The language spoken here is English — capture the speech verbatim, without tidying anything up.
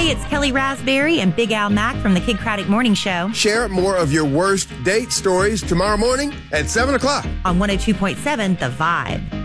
Hey, it's Kelly Raspberry and Big Al Mack from the Kid Craddock Morning Show. Share more of your worst date stories tomorrow morning at seven o'clock on one oh two point seven The Vibe.